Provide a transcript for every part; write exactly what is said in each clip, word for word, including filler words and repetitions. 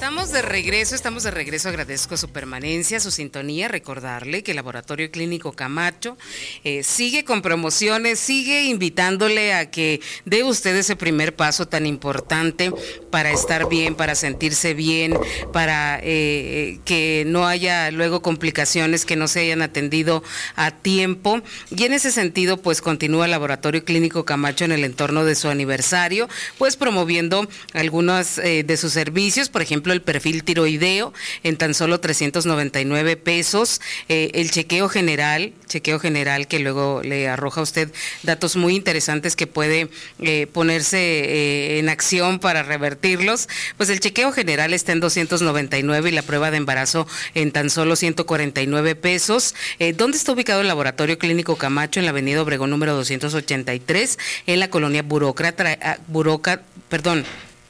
Estamos de regreso, estamos de regreso. Agradezco su permanencia, su sintonía. Recordarle que el Laboratorio Clínico Camacho eh, sigue con promociones, sigue invitándole a que dé usted ese primer paso tan importante para estar bien, para sentirse bien, para eh, que no haya luego complicaciones que no se hayan atendido a tiempo. Y en ese sentido, pues continúa el Laboratorio Clínico Camacho en el entorno de su aniversario, pues promoviendo algunos eh, de sus servicios, por ejemplo, el perfil tiroideo en tan solo trescientos noventa y nueve pesos, eh, el chequeo general, chequeo general que luego le arroja a usted datos muy interesantes que puede eh, ponerse eh, en acción para revertirlos. Pues el chequeo general está en doscientos noventa y nueve y la prueba de embarazo en tan solo ciento cuarenta y nueve pesos. Eh, ¿Dónde está ubicado el Laboratorio Clínico Camacho? En la avenida Obregón número doscientos ochenta y tres, en la colonia Burócrata, Burócrata, perdón,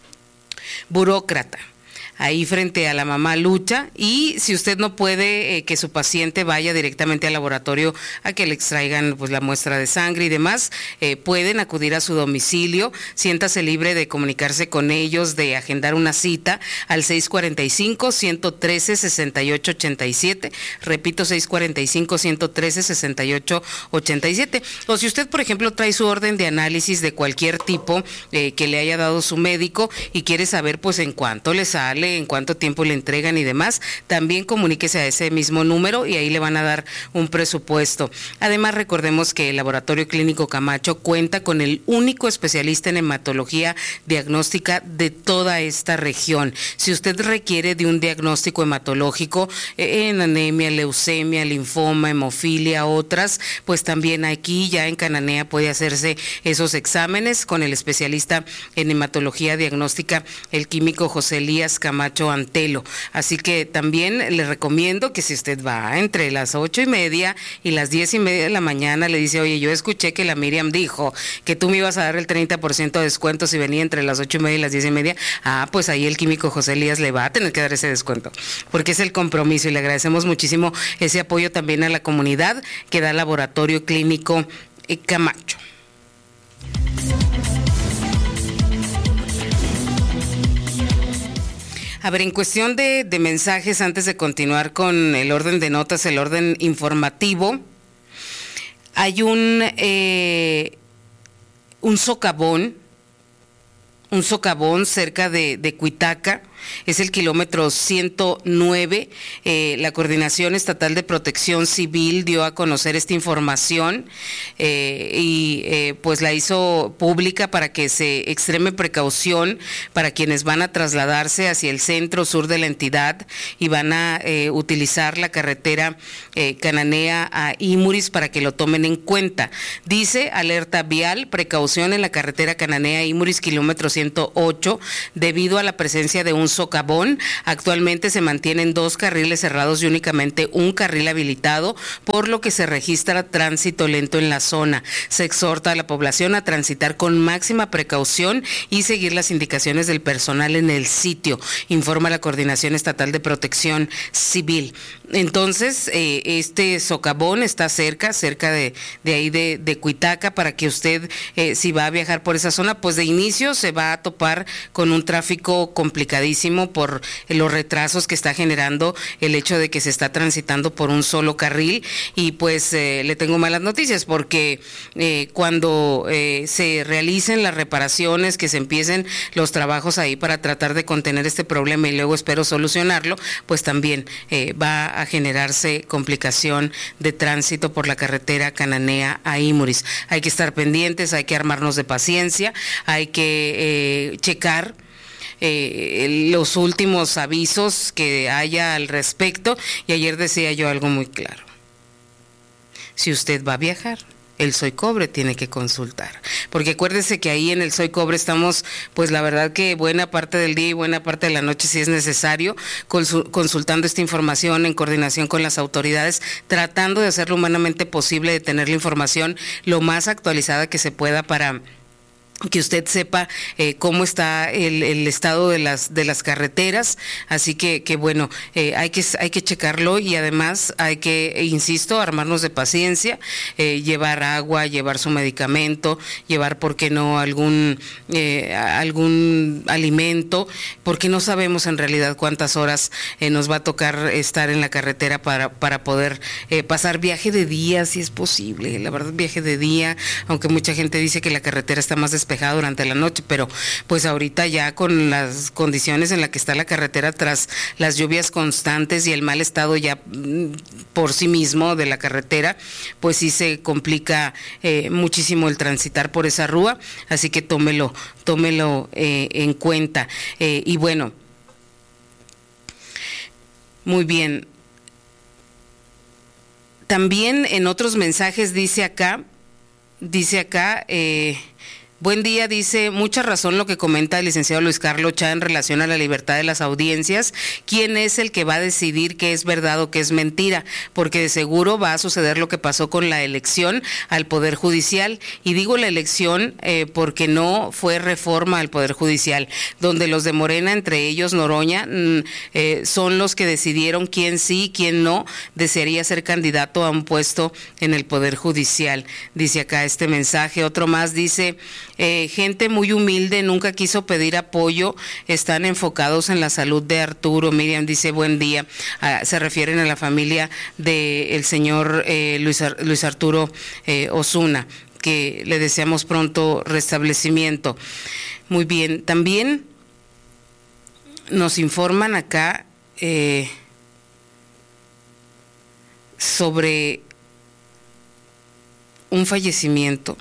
Burócrata. Ahí frente a la Mamá Lucha. Y si usted no puede eh, que su paciente vaya directamente al laboratorio a que le extraigan pues la muestra de sangre y demás, eh, pueden acudir a su domicilio. Siéntase libre de comunicarse con ellos, de agendar una cita al seis cuarenta y cinco, ciento trece, sesenta y ocho ochenta y siete. Repito, seis cuarenta y cinco, ciento trece, sesenta y ocho ochenta y siete. O si usted, por ejemplo, trae su orden de análisis de cualquier tipo eh, que le haya dado su médico y quiere saber pues en cuánto le sale, en cuánto tiempo le entregan y demás, también comuníquese a ese mismo número y ahí le van a dar un presupuesto. Además, recordemos que el Laboratorio Clínico Camacho cuenta con el único especialista en hematología diagnóstica de toda esta región. Si usted requiere de un diagnóstico hematológico eh, en anemia, leucemia, linfoma, hemofilia, otras, pues también aquí ya en Cananea puede hacerse esos exámenes con el especialista en hematología diagnóstica, el químico José Elías Camacho Antelo. Así que también le recomiendo que si usted va entre las ocho y media y las diez y media de la mañana, le dice, oye, yo escuché que la Miriam dijo que tú me ibas a dar el treinta por ciento de descuento si venía entre las ocho y media y las diez y media, ah, pues ahí el químico José Elías le va a tener que dar ese descuento, porque es el compromiso, y le agradecemos muchísimo ese apoyo también a la comunidad que da el Laboratorio Clínico Camacho. A ver, en cuestión de, de mensajes, antes de continuar con el orden de notas, el orden informativo, hay un, eh, un socavón, un socavón cerca de, de Cuitaca. Es el kilómetro ciento nueve. Eh, la Coordinación Estatal de Protección Civil dio a conocer esta información eh, y eh, pues la hizo pública para que se extreme precaución para quienes van a trasladarse hacia el centro sur de la entidad y van a eh, utilizar la carretera eh, Cananea a Imuris, para que lo tomen en cuenta. Dice: alerta vial, precaución en la carretera Cananea a Imuris, kilómetro ciento ocho, debido a la presencia de un socavón. Actualmente se mantienen dos carriles cerrados y únicamente un carril habilitado, por lo que se registra tránsito lento en la zona. Se exhorta a la población a transitar con máxima precaución y seguir las indicaciones del personal en el sitio, informa la Coordinación Estatal de Protección Civil. Entonces, eh, este socavón está cerca, cerca de, de ahí de, de Cuitaca, para que usted, eh, si va a viajar por esa zona, pues de inicio se va a topar con un tráfico complicadísimo por los retrasos que está generando el hecho de que se está transitando por un solo carril. Y pues eh, le tengo malas noticias, porque eh, cuando eh, se realicen las reparaciones, que se empiecen los trabajos ahí para tratar de contener este problema y luego espero solucionarlo, pues también eh, va a generarse complicación de tránsito por la carretera Cananea a Imuris. Hay que estar pendientes, hay que armarnos de paciencia, hay que eh, checar Eh, los últimos avisos que haya al respecto. Y ayer decía yo algo muy claro: si usted va a viajar, el Soy Cobre tiene que consultar, porque acuérdese que ahí en el Soy Cobre estamos, pues la verdad que buena parte del día y buena parte de la noche, si es necesario, consultando esta información en coordinación con las autoridades, tratando de hacer lo humanamente posible, de tener la información lo más actualizada que se pueda para que usted sepa eh, cómo está el, el estado de las de las carreteras, así que, que bueno, eh, hay que hay que checarlo y además hay que, insisto, armarnos de paciencia, eh, llevar agua, llevar su medicamento, llevar, ¿por qué no?, algún eh, algún alimento, porque no sabemos en realidad cuántas horas eh, nos va a tocar estar en la carretera para, para poder eh, pasar viaje de día, si es posible, la verdad, viaje de día, aunque mucha gente dice que la carretera está más despejada durante la noche, pero pues ahorita ya con las condiciones en las que está la carretera tras las lluvias constantes y el mal estado ya por sí mismo de la carretera, pues sí se complica eh, muchísimo el transitar por esa rúa, así que tómelo, tómelo eh, en cuenta. Eh, y bueno, muy bien. También en otros mensajes dice acá, dice acá, eh, buen día, dice, mucha razón lo que comenta el licenciado Luis Carlos Chá en relación a la libertad de las audiencias. ¿Quién es el que va a decidir qué es verdad o qué es mentira? Porque de seguro va a suceder lo que pasó con la elección al Poder Judicial. Y digo la elección eh, porque no fue reforma al Poder Judicial, donde los de Morena, entre ellos Noroña, mm, eh, son los que decidieron quién sí, quién no desearía ser candidato a un puesto en el Poder Judicial. Dice acá este mensaje. Otro más dice... Eh, gente muy humilde, nunca quiso pedir apoyo, están enfocados en la salud de Arturo. Miriam dice buen día, ah, se refieren a la familia del señor eh, Luis, Ar Luis Arturo eh, Osuna, que le deseamos pronto restablecimiento. Muy bien, también nos informan acá eh, sobre un fallecimiento.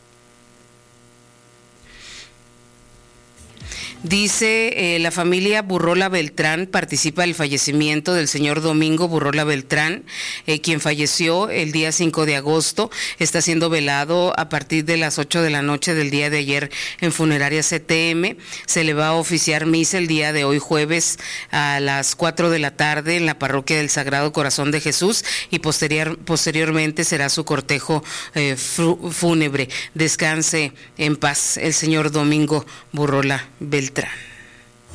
Dice, eh, la familia Burrola Beltrán participa del fallecimiento del señor Domingo Burrola Beltrán, eh, quien falleció el día cinco de agosto. Está siendo velado a partir de las ocho de la noche del día de ayer en Funeraria C T M. Se le va a oficiar misa el día de hoy jueves a las cuatro de la tarde en la parroquia del Sagrado Corazón de Jesús y posterior, posteriormente será su cortejo eh, fúnebre. Descanse en paz el señor Domingo Burrola Beltrán.